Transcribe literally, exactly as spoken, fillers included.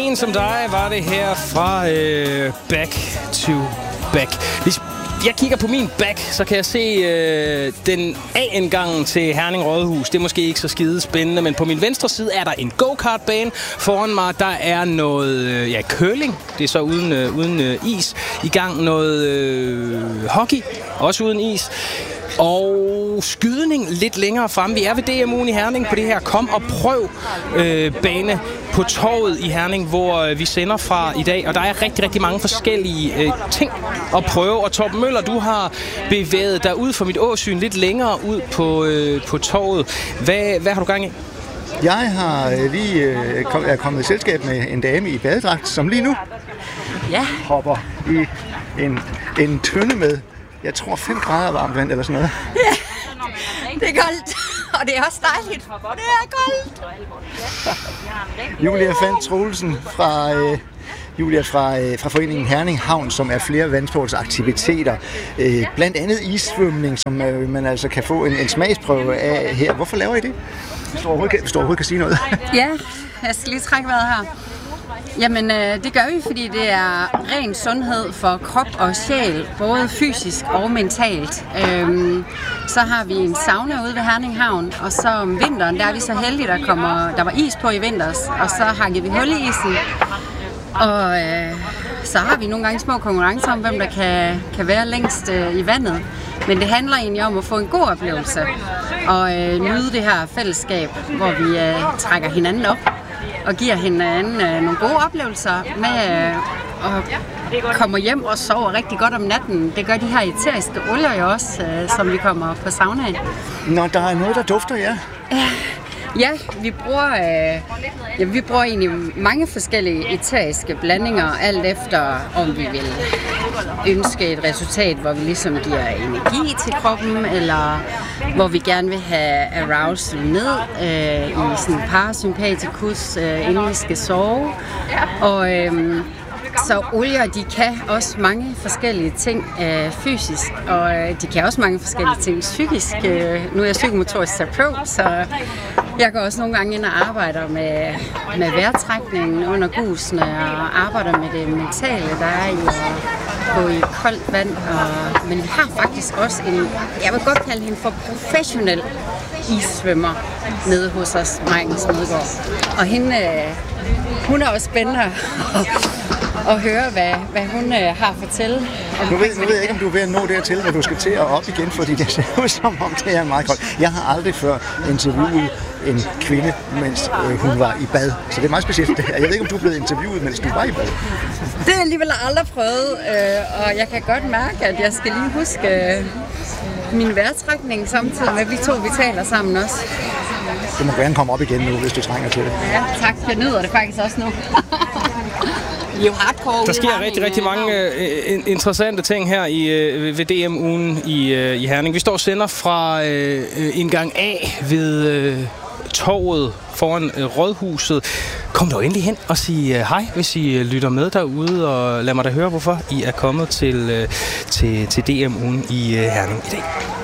En som dig var det her fra øh, Back to Back. Hvis jeg kigger på min back, så kan jeg se øh, den A-indgangen til Herning Rådhus. Det er måske ikke så skide spændende, men på min venstre side er der en go-kart-bane. Foran mig, der er noget øh, ja, curling. Det er så uden, øh, uden øh, is. I gang noget øh, hockey, også uden is. Og skydning lidt længere frem. Vi er ved D M-ugen i Herning på det her Kom og Prøv øh, bane på torvet i Herning, hvor øh, vi sender fra i dag. Og der er rigtig, rigtig mange forskellige øh, ting at prøve. Og Torben Møller, du har bevæget dig ud fra mit åsyn lidt længere ud på, øh, på torvet. Hvad, hvad har du gang i? Jeg har øh, lige øh, kom, er kommet i selskab med en dame i badedragt, som lige nu ja. hopper i en, en tønde med, jeg tror, fem grader varmt vand eller sådan noget. Ja, det er koldt, og det er også dejligt. Det er koldt. Julia Fandt Troelsen fra, øh, Julia fra, øh, fra foreningen Herning Havn, som er flere vandsportsaktiviteter. Øh, blandt andet issvømning, som øh, man altså kan få en, en smagsprøve af her. Hvorfor laver I det? Hvis du overhovedet kan, hvis du overhovedet kan sige noget. Ja, jeg skal lige trække vejret her. Jamen, øh, det gør vi, fordi det er ren sundhed for krop og sjæl, både fysisk og mentalt. Øhm, så har vi en sauna ude ved Herning Havn, og så om vinteren, der er vi så heldige, der kommer, der var is på i vinters, og så hakkede vi hul i isen. Og øh, så har vi nogle gange små konkurrencer om, hvem der kan, kan være længst øh, i vandet. Men det handler egentlig om at få en god oplevelse, og øh, nyde det her fællesskab, hvor vi øh, trækker hinanden op og giver hinanden øh, nogle gode oplevelser med øh, at komme hjem og sove rigtig godt om natten. Det gør de her eteriske olier jo også, øh, som vi kommer på saunaen. Nå, der er noget, der dufter, ja. Ja, ja vi bruger, øh, ja, vi bruger egentlig mange forskellige eteriske blandinger, alt efter om vi vil ønske et resultat, hvor vi ligesom giver energi til kroppen, eller hvor vi gerne vil have arousal ned øh, i sådan parasympatikus, øh, inden vi skal sove. Og øh, så olier, de kan også mange forskellige ting øh, fysisk, og øh, de kan også mange forskellige ting psykisk. Øh, nu er jeg psykomotorisk terapeut, så jeg går også nogle gange ind og arbejder med, med vejrtrækningen under gusene, og arbejder med det mentale, der er i at gå i koldt vand. Og, men vi har faktisk også en, jeg vil godt kalde hende for professionel issvømmer nede hos os, Maiken Smedegaard. Og hende, øh, hun er også spændende og høre, hvad, hvad hun øh, har at fortælle. Nu ved, nu ved jeg ikke, om du er ved at nå dertil, hvor du skal til at op igen, fordi det ser ud som om, det er meget koldt. Jeg har aldrig før interviewet en kvinde, mens øh, hun var i bad. Så det er meget specielt. Jeg ved ikke, om du er blevet interviewet, mens du var i bad. Det har jeg alligevel aldrig prøvet, øh, og jeg kan godt mærke, at jeg skal lige huske øh, min vejrtrækning samtidig med, at vi to vi taler sammen også. Du må gerne komme op igen nu, hvis du trænger til det. Ja, tak. Jeg nyder det faktisk også nu. Jo, hardcore, der sker rigtig, rigtig mange øh, interessante ting her i, øh, ved D M-ugen i, øh, i Herning. Vi står og sender fra øh, indgang A ved øh, torvet foran øh, Rådhuset. Kom dog endelig hen og sig øh, hej, hvis I øh, lytter med derude, og lad mig da høre, hvorfor I er kommet til, øh, til, til D M-ugen i øh, Herning i dag.